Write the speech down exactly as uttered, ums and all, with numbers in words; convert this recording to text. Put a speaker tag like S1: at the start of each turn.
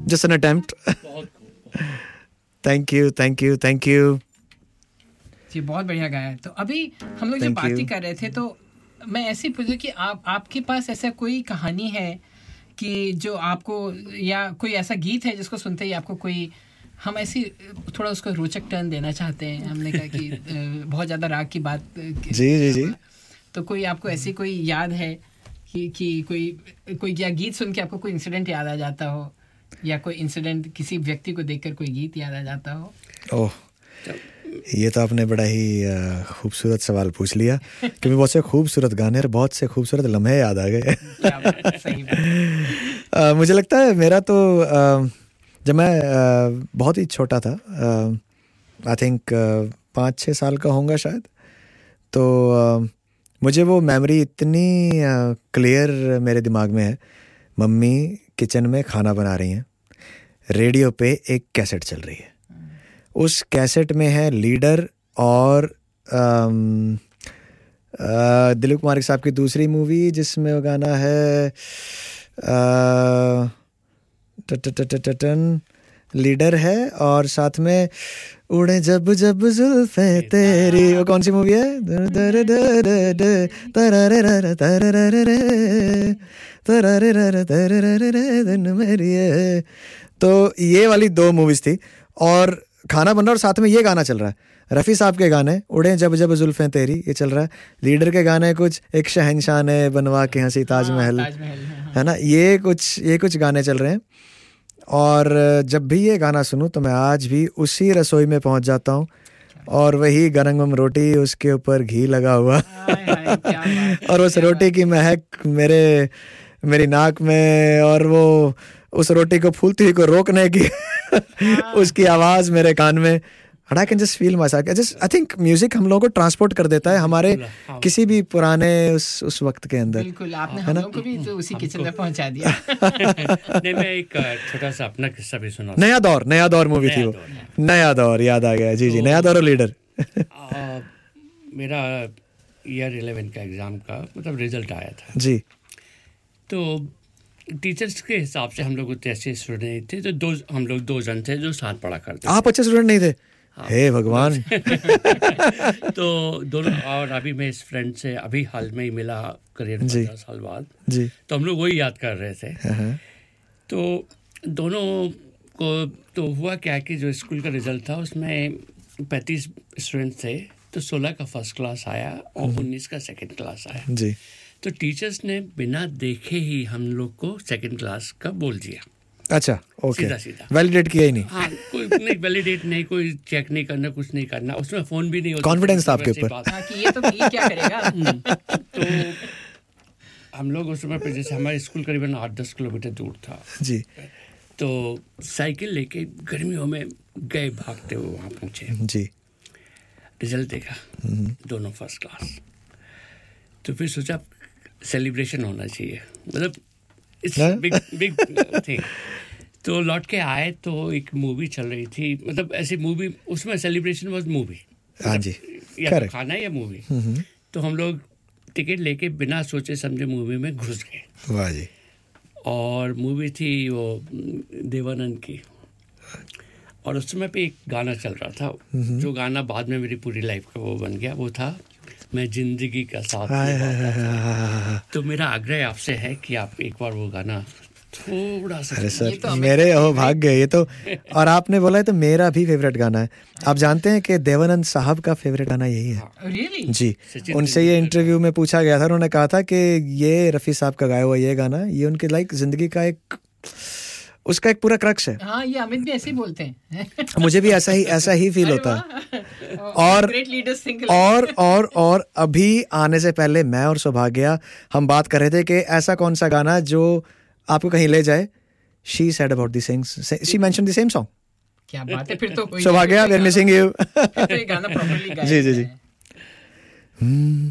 S1: Just an attempt. Thank you thank you thank you
S2: जी, बहुत बढ़िया गाया है. तो अभी हम लोग जब बातें कर रहे थे तो मैं ऐसे ही पूछूं कि आप आपके पास ऐसा कोई कहानी है कि जो आपको, या कोई ऐसा गीत है जिसको सुनते ही आपको कोई, हम ऐसी थोड़ा उसको रोचक टर्न देना चाहते हैं. हमने कहा कि बहुत ज़्यादा राग की बात.
S1: जी जी जी.
S2: तो कोई आपको ऐसी कोई याद है कि कि कोई कोई या गीत सुन के आपको कोई इंसिडेंट याद आ जाता हो, या कोई इंसिडेंट किसी व्यक्ति को देखकर कोई गीत याद आ जाता हो?
S1: ओह, ये तो आपने बड़ा ही खूबसूरत सवाल पूछ लिया, क्योंकि बहुत से खूबसूरत गाने और बहुत से खूबसूरत लम्हे याद आ गए. मुझे लगता है मेरा तो आ, जब मैं आ, बहुत ही छोटा था, आई थिंक पाँच छः साल का होऊंगा शायद, तो आ, मुझे वो मेमोरी इतनी क्लियर मेरे दिमाग में है. मम्मी किचन में खाना बना रही हैं, रेडियो पे एक कैसेट चल रही है, उस कैसेट में है लीडर और आम, आ, दिलीप कुमार साहब की दूसरी मूवी जिसमें वो गाना है आ, ट, ट, ट, ट, टन लीडर है, और साथ में उड़े जब जब जुल्फे तेरी, वो कौन सी मूवी है? मेरी. तो ये वाली दो मूवीज थी और खाना बन रहा और साथ में ये गाना चल रहा है. रफ़ी साहब के गाने उड़े जब जब जुल्फें तेरी ये चल रहा है, लीडर के गाने कुछ एक शहंशाह ने बनवा के हंसी ताजमहल, है ना, ये कुछ ये कुछ गाने चल रहे हैं. और जब भी ये गाना सुनूं तो मैं आज भी उसी रसोई में पहुंच जाता हूं, और वही गरम गरम रोटी, उसके ऊपर घी लगा हुआ और उस रोटी की महक मेरे मेरी नाक में, और वो उस रोटी को फूलती हुई को रोकने की उसकी आवाज़ मेरे कान में. And I can just feel myself. I just I think music हम लोगों को ट्रांसपोर्ट कर देता है हमारे किसी भी पुराने उस उस वक्त के अंदर.
S2: बिल्कुल, आपने हम लोगों को भी तो उसी किचन में पहुंचा दिया.
S3: नहीं, मैं एक छोटा सा अपना किस्सा भी सुना.
S1: नया दौर नया दौर मूवी थी वो. नया दौर याद आ गया. जी जी, नया दौर और लीडर.
S3: मेरा ईयर इलेवन का एग्जाम का मतलब रिजल्ट आया था
S1: जी.
S3: तो टीचर्स के हिसाब से हम लोग उतने अच्छे स्टूडेंट थे, तो दो हम लोग दो जन थे जो साथ पढ़ा करते.
S1: आप अच्छे स्टूडेंट नहीं थे? हाँ. हे भगवान.
S3: तो दोनों, और अभी मैं इस फ्रेंड से अभी हाल में ही मिला करियर पंद्रह साल बाद
S1: जी.
S3: तो हम लोग वही याद कर रहे थे. तो दोनों को तो हुआ क्या कि जो स्कूल का रिजल्ट था उसमें पैंतीस स्टूडेंट थे, तो सोलह का फर्स्ट क्लास आया और उन्नीस का सेकंड क्लास आया
S1: जी.
S3: तो टीचर्स ने बिना देखे ही हम लोग को सेकंड क्लास का बोल दिया.
S1: अच्छा, ओके.
S3: सीधा सीधा
S1: वैलिडेट किया ही नहीं.
S3: हाँ, कोई नहीं वैलिडेट नहीं, कोई चेक नहीं करना, कुछ नहीं करना. उसमें फोन भी नहीं होता.
S1: कॉन्फिडेंस था आपके ऊपर
S2: कि ये तो ये क्या करेगा.
S3: तो हम लोग उस समय पे, जैसे हमारे स्कूल करीबन आठ दस किलोमीटर दूर था
S1: जी,
S3: तो साइकिल लेके गर्मियों में गए, भागते हुए वहाँ पहुँचे
S1: जी.
S3: रिजल्ट देखा, दोनों फर्स्ट क्लास. तो फिर सोचा सेलिब्रेशन होना चाहिए, मतलब इट्स बिग बिग थिंग. तो लौट के आए तो एक मूवी चल रही थी, मतलब ऐसी मूवी, उसमें सेलिब्रेशन वाज मूवी.
S1: हाँ जी,
S3: या तो खाना या मूवी. तो हम लोग टिकट लेके बिना सोचे समझे मूवी में घुस गए.
S1: वाह जी.
S3: और मूवी थी वो देवानंद की, और उस समय पे एक गाना चल रहा था, जो गाना बाद में मेरी पूरी लाइफ का वो बन गया. वो था मैं जिंदगी का साथ निभाता. तो मेरा आग्रह आपसे है कि आप एक बार वो गाना थोड़ा सा.
S1: अरे सर, तो मेरे ओ भाग गए ये तो. और आपने बोला है तो मेरा भी फेवरेट गाना है. आप जानते हैं कि देवानंद साहब का फेवरेट गाना यही है.
S2: really?
S1: जी. उनसे ये इंटरव्यू में पूछा गया था, उन्होंने कहा था कि ये रफ़ी साहब का गाया हुआ ये गाना, ये उनके लाइक जिंदगी का एक, उसका एक पूरा क्रक्स है.
S2: हाँ, ये अमित भी ऐसे ही बोलते हैं.
S1: मुझे भी ऐसा ही ऐसा ही फील होता है. और और और और अभी आने से पहले मैं और सौभाग्या हम बात कर रहे थे कि ऐसा कौन सा गाना जो आपको कहीं ले जाए. She said about the same, she mentioned the same song.
S2: क्या बात है. फिर तो
S1: Saubhagya, we are missing you.
S2: गाना प्रॉपर्ली गाया.
S1: जी जी जी.